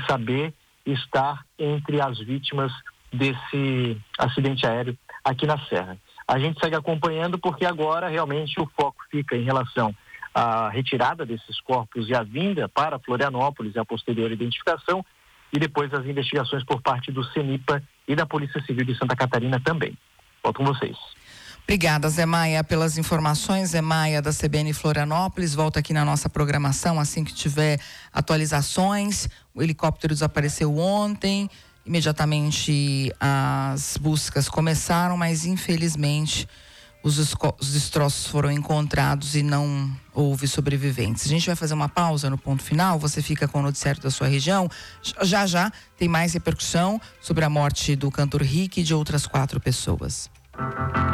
saber estar entre as vítimas desse acidente aéreo aqui na Serra. A gente segue acompanhando porque agora realmente o foco fica em relação à retirada desses corpos e a vinda para Florianópolis e a posterior identificação, e depois as investigações por parte do CENIPA e da Polícia Civil de Santa Catarina também. Volto com vocês. Obrigada, Zé Maia, pelas informações. Zé Maia, da CBN Florianópolis, volta aqui na nossa programação assim que tiver atualizações. O helicóptero desapareceu ontem, imediatamente as buscas começaram, mas infelizmente os destroços foram encontrados e não houve sobreviventes. A gente vai fazer uma pausa no ponto final, você fica com o noticiário da sua região. Já tem mais repercussão sobre a morte do cantor Rick e de outras 4 pessoas.